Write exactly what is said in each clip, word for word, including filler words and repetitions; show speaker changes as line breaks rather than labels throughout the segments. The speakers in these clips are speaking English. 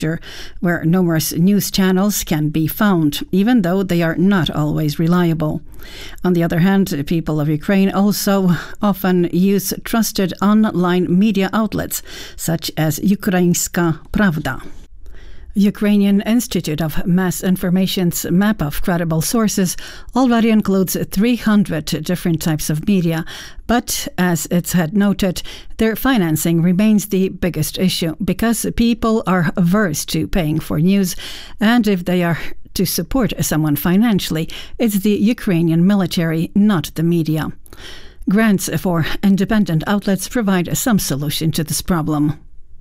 where numerous news channels can be found, even though they are not always reliable. On the other hand, people of Ukraine also often use trusted online media outlets, such as Ukraińska Prawda. Ukrainian Institute of Mass Information's map of credible sources already includes three hundred different types of media, but as it's had noted, their financing remains the biggest issue because people are averse to paying for news, and if they are to support someone financially, it's the Ukrainian military, not the media. Grants for independent outlets provide some solution to this problem.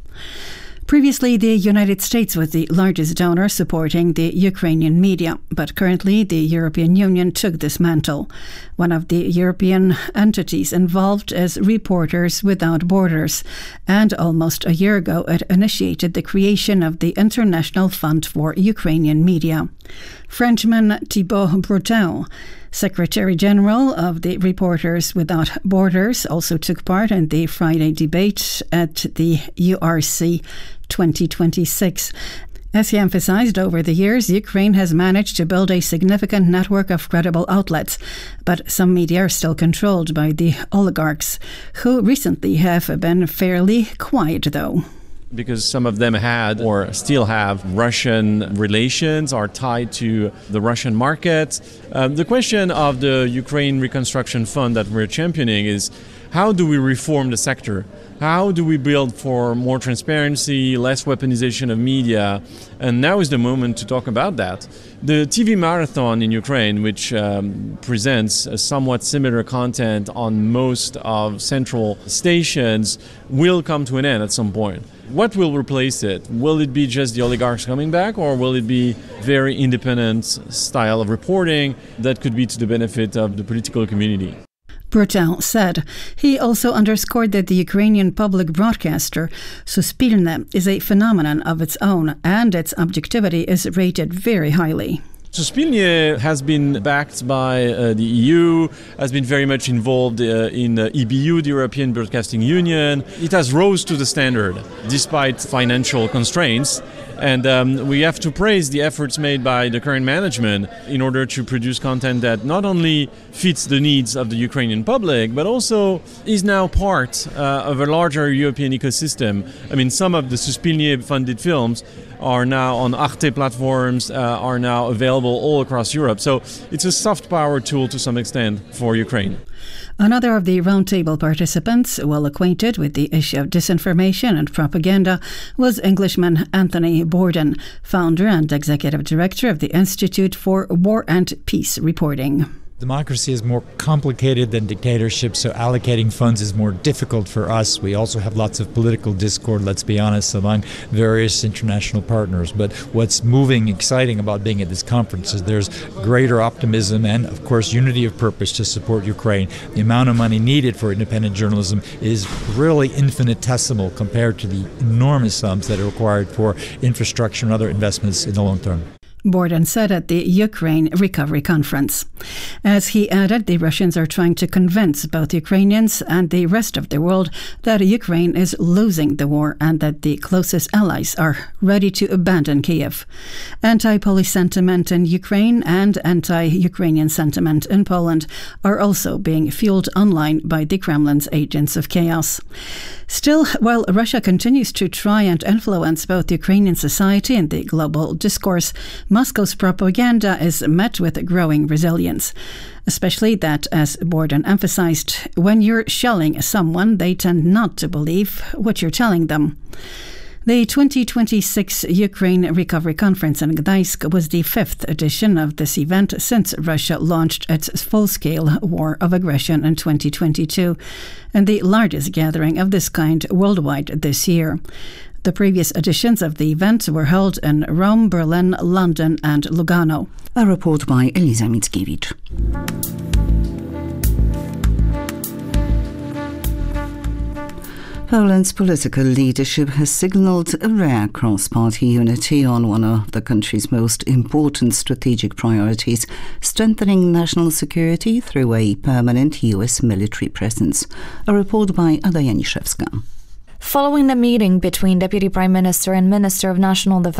Previously, the United States was the largest donor supporting the Ukrainian media, but currently the European Union took this mantle. One of the European entities involved is Reporters Without Borders, and almost a year ago it initiated the creation of the International Fund for Ukrainian Media. Frenchman Thibault Breton, Secretary General of the Reporters Without Borders, also took part in the Friday debate at the U R C twenty twenty-six. As he emphasized, over the years, Ukraine has managed to build a significant network of credible outlets, but some media are still controlled by the oligarchs, who recently have been fairly quiet, though.
Because some of them had or still have Russian relations, are tied to the Russian market. Um, the question of the Ukraine Reconstruction Fund that we're championing is, how do we reform the sector? How do we build for more transparency, less weaponization of media? And now is the moment to talk about that. The T V marathon in Ukraine, which um, presents a somewhat similar content on most of central stations, will come to an end at some point. What will replace it? Will it be just the oligarchs coming back, or will it be very independent style of reporting that could be to the benefit of the political community?
Breton said. He also underscored that the Ukrainian public broadcaster Suspilne is a phenomenon of its own, and its objectivity is rated very highly.
Suspilne has been backed by uh, the E U, has been very much involved uh, in uh, E B U, the European Broadcasting Union. It has rose to the standard despite financial constraints. And um, we have to praise the efforts made by the current management in order to produce content that not only fits the needs of the Ukrainian public, but also is now part uh, of a larger European ecosystem. I mean, some of the Suspilne-funded films are now on Arte platforms, uh, are now available all across Europe. So it's a soft power tool to some extent for Ukraine.
Another of the roundtable participants, well acquainted with the issue of disinformation and propaganda, was Englishman Anthony Borden, founder and executive director of the Institute for War and Peace Reporting.
Democracy is more complicated than dictatorship, so allocating funds is more difficult for us. We also have lots of political discord, let's be honest, among various international partners. But what's moving, exciting about being at this conference is there's greater optimism and, of course, unity of purpose to support Ukraine. The amount of money needed for independent journalism is really infinitesimal compared to the enormous sums that are required for infrastructure and other investments in the long term.
Borden said at the Ukraine Recovery Conference. As he added, the Russians are trying to convince both Ukrainians and the rest of the world that Ukraine is losing the war and that the closest allies are ready to abandon Kiev. Anti-Polish sentiment in Ukraine and anti-Ukrainian sentiment in Poland are also being fueled online by the Kremlin's agents of chaos. Still, while Russia continues to try and influence both Ukrainian society and the global discourse, Moscow's propaganda is met with growing resilience, especially that, as Borden emphasized, when you're shelling someone, they tend not to believe what you're telling them. The twenty twenty-six Ukraine Recovery Conference in Gdańsk was the fifth edition of this event since Russia launched its full-scale war of aggression in twenty twenty-two, and the largest gathering of this kind worldwide this year. The previous editions of the event were held in Rome, Berlin, London and Lugano.
A report by Eliza Mickiewicz. Poland's political leadership has signalled a rare cross-party unity on one of the country's most important strategic priorities, strengthening national security through a permanent U S military presence. A report by Ada Janiszewska.
Following the meeting between Deputy Prime Minister and Minister of National Defence,